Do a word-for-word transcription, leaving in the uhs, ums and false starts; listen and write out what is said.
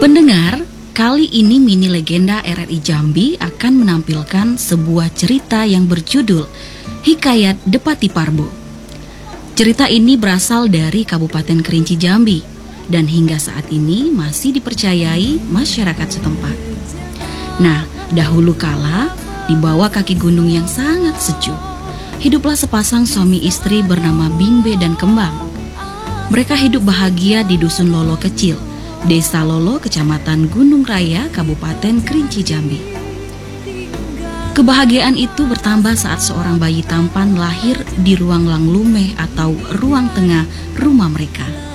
Pendengar, kali ini Mini Legenda R R I Jambi akan menampilkan sebuah cerita yang berjudul Hikayat Depati Parbo. Cerita ini berasal dari Kabupaten Kerinci Jambi dan hingga saat ini masih dipercayai masyarakat setempat. Nah, dahulu kala di bawah kaki gunung yang sangat sejuk, hiduplah sepasang suami istri bernama Bingbe dan Kembang. Mereka hidup bahagia di Dusun Lolo Kecil, Desa Lolo, Kecamatan Gunung Raya, Kabupaten Kerinci Jambi. Kebahagiaan itu bertambah saat seorang bayi tampan lahir di ruang Langlumeh atau ruang tengah rumah mereka.